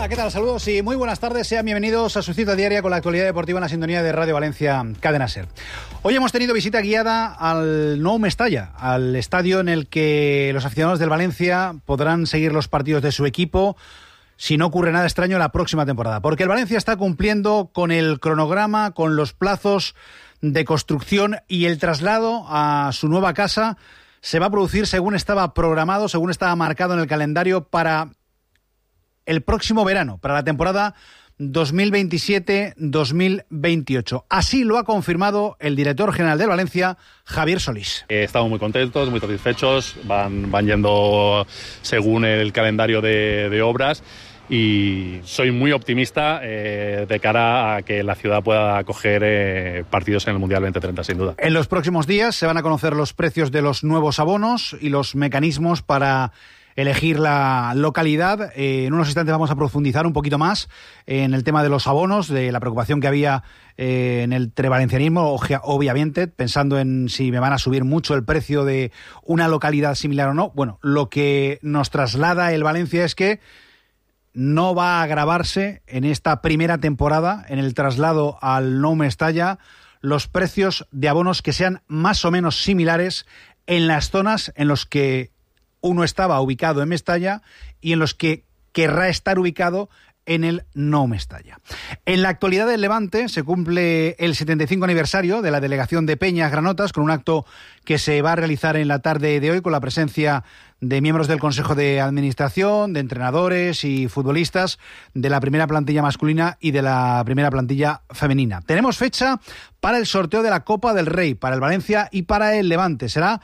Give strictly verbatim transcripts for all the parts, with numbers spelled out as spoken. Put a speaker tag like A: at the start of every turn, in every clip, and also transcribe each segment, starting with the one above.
A: Hola, ¿qué tal? Saludos y muy buenas tardes. Sean bienvenidos a su cita diaria con la actualidad deportiva en la sintonía de Radio Valencia Cadena Ser. Hoy hemos tenido visita guiada al Nou Mestalla, al estadio en el que los aficionados del Valencia podrán seguir los partidos de su equipo si no ocurre nada extraño la próxima temporada. Porque el Valencia está cumpliendo con el cronograma, con los plazos de construcción, y el traslado a su nueva casa se va a producir según estaba programado, según estaba marcado en el calendario para el próximo verano, para la temporada dos mil veintisiete dos mil veintiocho. Así lo ha confirmado el director general del Valencia, Javier Solís.
B: Eh, estamos muy contentos, muy satisfechos, van, van yendo según el calendario de, de obras, y soy muy optimista eh, de cara a que la ciudad pueda acoger eh, partidos en el Mundial veinte treinta, sin duda.
A: En los próximos días se van a conocer los precios de los nuevos abonos y los mecanismos para elegir la localidad. Eh, en unos instantes vamos a profundizar un poquito más en el tema de los abonos, de la preocupación que había eh, en el trevalencianismo, obviamente, pensando en si me van a subir mucho el precio de una localidad similar o no. Bueno, lo que nos traslada el Valencia es que no va a agravarse en esta primera temporada, en el traslado al Nou Mestalla, los precios de abonos que sean más o menos similares en las zonas en los que uno estaba ubicado en Mestalla y en los que querrá estar ubicado en el Nou Mestalla. En la actualidad del Levante se cumple el setenta y cinco aniversario de la delegación de Peñas Granotas, con un acto que se va a realizar en la tarde de hoy con la presencia de miembros del Consejo de Administración, de entrenadores y futbolistas de la primera plantilla masculina y de la primera plantilla femenina. Tenemos fecha para el sorteo de la Copa del Rey, para el Valencia y para el Levante. Será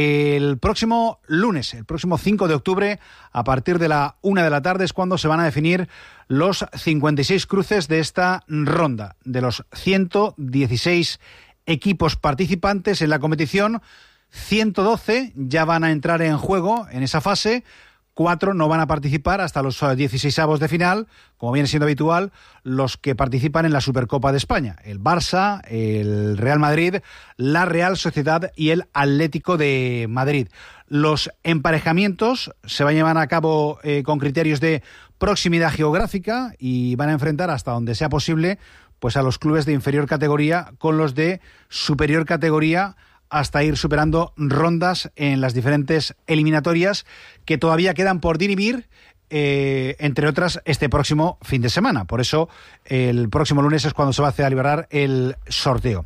A: el próximo lunes, el próximo cinco de octubre, a partir de la una de la tarde, es cuando se van a definir los cincuenta y seis cruces de esta ronda. De los ciento dieciséis equipos participantes en la competición, ciento doce ya van a entrar en juego en esa fase, cuatro no van a participar hasta los dieciseisavos de final, como viene siendo habitual, los que participan en la Supercopa de España: el Barça, el Real Madrid, la Real Sociedad y el Atlético de Madrid. Los emparejamientos se van a llevar a cabo eh, con criterios de proximidad geográfica, y van a enfrentar hasta donde sea posible pues a los clubes de inferior categoría con los de superior categoría, hasta ir superando rondas en las diferentes eliminatorias que todavía quedan por dirimir, eh, entre otras este próximo fin de semana. Por eso el próximo lunes es cuando se va a celebrar el sorteo.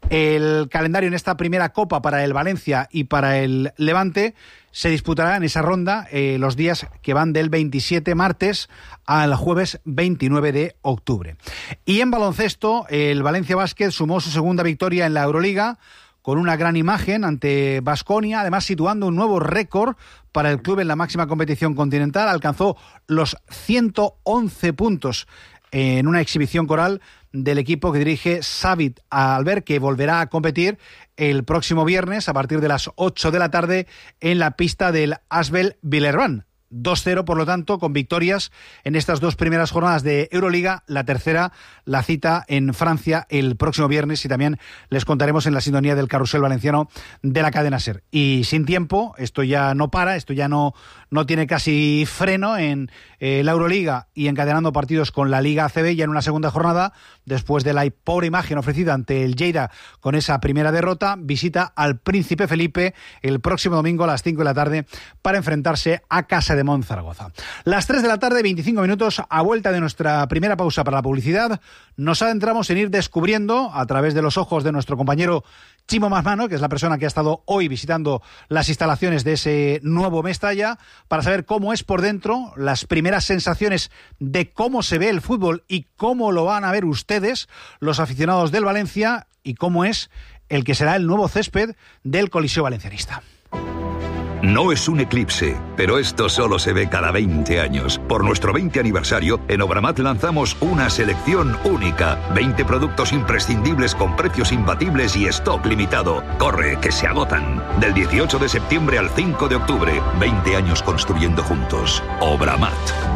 A: El calendario en esta primera Copa para el Valencia y para el Levante se disputará en esa ronda eh, los días que van del veintisiete, martes, al jueves veintinueve de octubre. Y en baloncesto, el Valencia Basket sumó su segunda victoria en la Euroliga, con una gran imagen ante Baskonia, además situando un nuevo récord para el club en la máxima competición continental. Alcanzó los ciento once puntos en una exhibición coral del equipo que dirige Savit Albert, que volverá a competir el próximo viernes a partir de las ocho de la tarde en la pista del Asbel Villeurbanne. dos cero, por lo tanto, con victorias en estas dos primeras jornadas de Euroliga. La tercera, la cita en Francia el próximo viernes, y también les contaremos en la sintonía del carrusel valenciano de la cadena SER. Y sin tiempo, esto ya no para, esto ya no, no tiene casi freno en eh, la Euroliga, y encadenando partidos con la Liga A C B ya en una segunda jornada, después de la pobre imagen ofrecida ante el Lleida con esa primera derrota. Visita al Príncipe Felipe el próximo domingo a las cinco de la tarde para enfrentarse a Casa de Monzaragoza. Las tres de la tarde, veinticinco minutos, a vuelta de nuestra primera pausa para la publicidad, nos adentramos en ir descubriendo, a través de los ojos de nuestro compañero Chimo Masmano, que es la persona que ha estado hoy visitando las instalaciones de ese nuevo Mestalla, para saber cómo es por dentro, las primeras sensaciones de cómo se ve el fútbol y cómo lo van a ver ustedes, los aficionados del Valencia, y cómo es el que será el nuevo césped del Coliseo Valencianista.
C: No es un eclipse, pero esto solo se ve cada veinte años. Por nuestro veinte aniversario, en Obramat lanzamos una selección única. veinte productos imprescindibles con precios imbatibles y stock limitado. ¡Corre, que se agotan! Del dieciocho de septiembre al cinco de octubre. veinte años construyendo juntos. Obramat.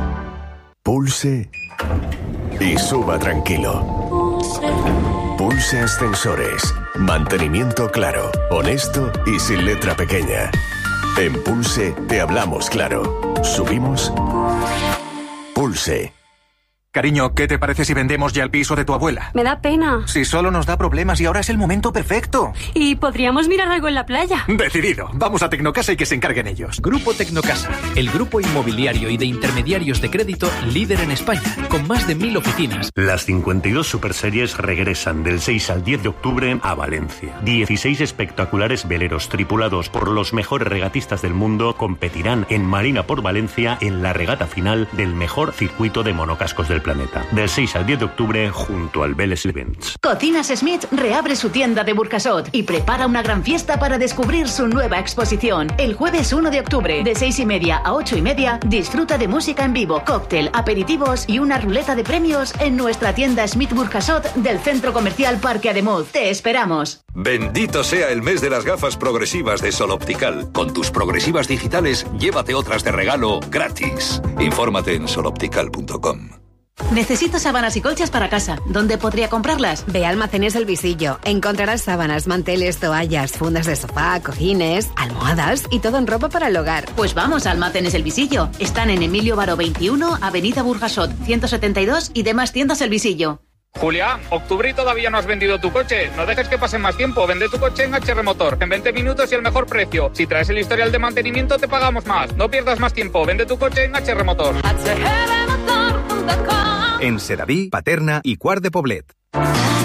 D: Pulse y suba tranquilo. Pulse Ascensores. Mantenimiento claro, honesto y sin letra pequeña. En Pulse te hablamos claro. Subimos. Pulse.
E: Cariño, ¿qué te parece si vendemos ya el piso de tu abuela?
F: Me da pena.
E: Si solo nos da problemas y ahora es el momento perfecto.
F: Y podríamos mirar algo en la playa.
E: Decidido. Vamos a Tecnocasa y que se encarguen ellos.
G: Grupo Tecnocasa, el grupo inmobiliario y de intermediarios de crédito líder en España, con más de mil oficinas.
H: Las cincuenta y dos Superseries regresan del seis al diez de octubre a Valencia. dieciséis espectaculares veleros tripulados por los mejores regatistas del mundo competirán en Marina por Valencia en la regata final del mejor circuito de monocascos del planeta. Del seis al diez de octubre junto al Vélez Events.
I: Cocinas Smith reabre su tienda de Burjasot y prepara una gran fiesta para descubrir su nueva exposición. El jueves uno de octubre, de seis y media a ocho y media, disfruta de música en vivo, cóctel, aperitivos y una ruleta de premios en nuestra tienda Smith Burjasot del Centro Comercial Parque Ademuz. Te esperamos.
C: Bendito sea el mes de las gafas progresivas de Sol Optical. Con tus progresivas digitales, llévate otras de regalo gratis. Infórmate en sol optical punto com.
I: Necesito sábanas y colchas para casa. ¿Dónde podría comprarlas?
J: Ve a Almacenes del Visillo. Encontrarás sábanas, manteles, toallas, fundas de sofá, cojines, almohadas y todo en ropa para el hogar.
I: Pues vamos a Almacenes del Visillo. Están en Emilio Baró veintiuno, Avenida Burjasot ciento setenta y dos y demás tiendas El Visillo.
K: Julián, octubre y todavía no has vendido tu coche. No dejes que pase más tiempo. Vende tu coche en H R Motor. En veinte minutos y el mejor precio. Si traes el historial de mantenimiento te pagamos más. No pierdas más tiempo. Vende tu coche en H R Motor.
L: En Sedaví, Paterna y Quart de Poblet.